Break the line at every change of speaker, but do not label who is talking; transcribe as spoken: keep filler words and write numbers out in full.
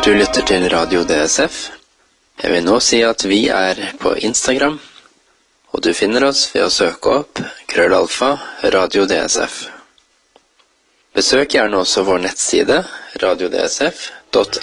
Du lytter til Radio D S F. Jeg vil nå si at vi er på Instagram, og du finner oss ved å søke opp krøllalfa Radio D S F. Besøk gjerne også vår nettside radio d s f punktum